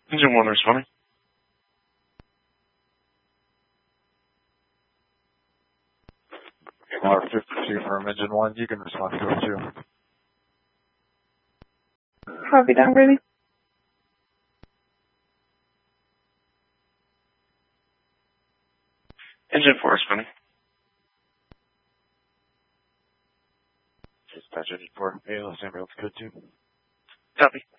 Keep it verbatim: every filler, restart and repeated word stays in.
Engine one responding. R fifty-two from engine one, you can respond to code two. Copy, down, ready. Engine four responding. Dispatch engine four, A L S ambulance code two. Copy.